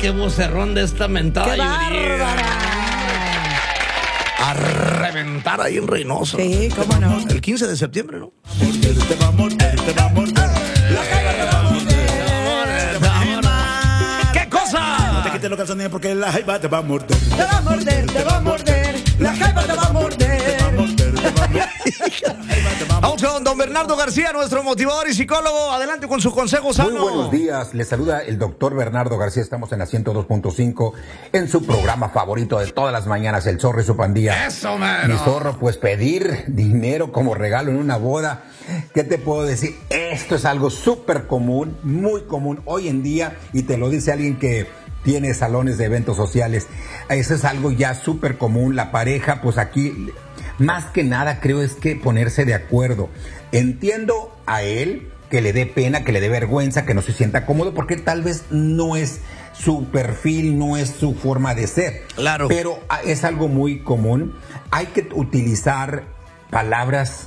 qué vocerrón de esta mentada. ¡Qué bárbara! A reventar ahí en Reynosa. Sí, cómo no. El 15 de septiembre, ¿no? Te va a morder, te va a morder. La jaiba te va a morder. ¿Qué cosa? No te quites los calzones porque la jaiba te va a morder. Te va a morder, te va a morder. La jaiba te va a morder. Te va a morder, te va a morder. Vamos con don Bernardo García, nuestro motivador y psicólogo. Adelante con su consejo sano. Muy buenos días, les saluda el doctor Bernardo García. Estamos en la 102.5 en su programa favorito de todas las mañanas, El Zorro y su Pandilla. Eso, mano. Mi zorro, pues pedir dinero como regalo en una boda. ¿Qué te puedo decir? Esto es algo súper común, muy común hoy en día, y te lo dice alguien que tiene salones de eventos sociales. Eso es algo ya súper común. La pareja, pues aquí, más que nada creo es que ponerse de acuerdo. Entiendo a él que le dé pena, que le dé vergüenza, que no se sienta cómodo, porque tal vez no es su perfil, no es su forma de ser. Claro. Pero es algo muy común. Hay que utilizar palabras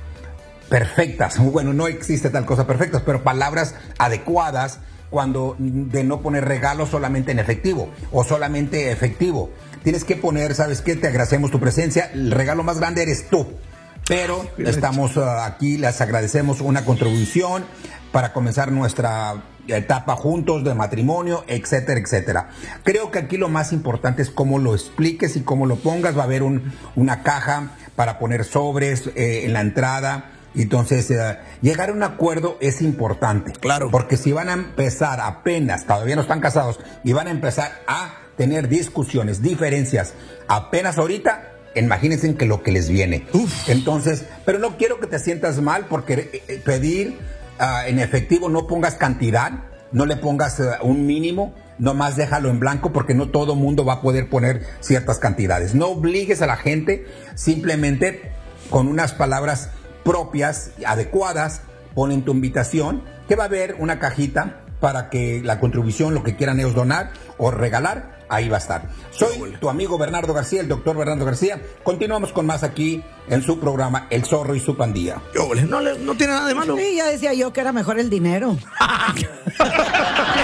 perfectas. Bueno, no existe tal cosa perfectas, pero palabras adecuadas cuando de no poner regalos solamente en efectivo o solamente efectivo. Tienes que poner, ¿sabes qué? Te agradecemos tu presencia. El regalo más grande eres tú. Pero estamos aquí, les agradecemos una contribución para comenzar nuestra etapa juntos de matrimonio, etcétera, etcétera. Creo que aquí lo más importante es cómo lo expliques y cómo lo pongas. Va a haber una caja para poner sobres en la entrada. Entonces, llegar a un acuerdo es importante. Claro. Porque si van a empezar apenas, todavía no están casados, y van a empezar a tener discusiones, diferencias, apenas ahorita, imagínense que lo que les viene. Uf. Entonces, pero no quiero que te sientas mal porque pedir en efectivo, no pongas cantidad, no le pongas un mínimo, nomás déjalo en blanco porque no todo mundo va a poder poner ciertas cantidades. No obligues a la gente, simplemente con unas palabras propias, adecuadas, pon en tu invitación que va a haber una cajita para que la contribución, lo que quieran ellos donar o regalar, ahí va a estar. Soy tu amigo Bernardo García, el doctor Bernardo García. Continuamos con más aquí en su programa El Zorro y su Pandilla. No tiene nada de malo. Sí, ya decía yo que era mejor el dinero.